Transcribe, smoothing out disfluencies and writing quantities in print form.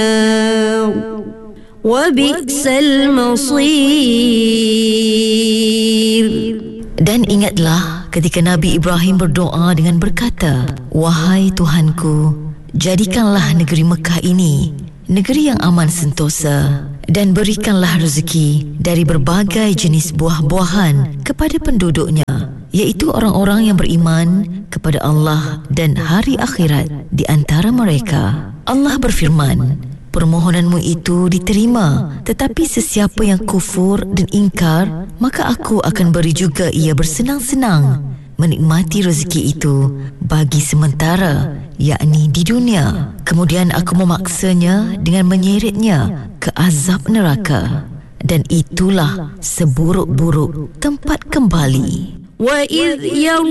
وبئس المصير. Dan ingatlah ketika Nabi Ibrahim berdoa dengan berkata, "Wahai Tuhanku, jadikanlah negeri Mekah ini negeri yang aman sentosa, dan berikanlah rezeki dari berbagai jenis buah-buahan kepada penduduknya, iaitu orang-orang yang beriman kepada Allah dan hari akhirat di antara mereka." Allah berfirman, "Permohonanmu itu diterima, tetapi sesiapa yang kufur dan ingkar, maka aku akan beri juga ia bersenang-senang menikmati rezeki itu bagi sementara, yakni di dunia. Kemudian aku memaksanya dengan menyeretnya ke azab neraka, dan itulah seburuk-buruk tempat kembali." وَإِذْ